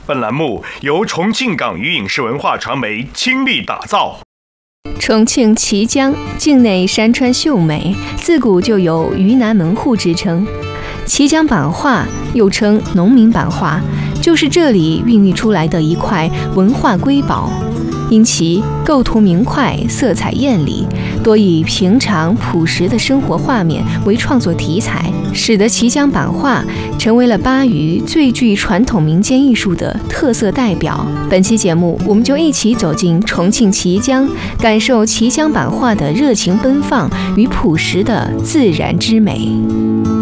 本栏目由重庆港娱影视文化传媒倾力打造。 重庆綦江境内山川秀美，自古就有“渝南门户”之称。綦江版画又称农民版画，就是这里孕育出来的一块文化瑰宝。因其构图明快，色彩艳丽，多以平常朴实的生活画面为创作题材，使得綦江版画成为了巴渝最具传统民间艺术的特色代表。本期节目，我们就一起走进重庆綦江，感受綦江版画的热情奔放与朴实的自然之美。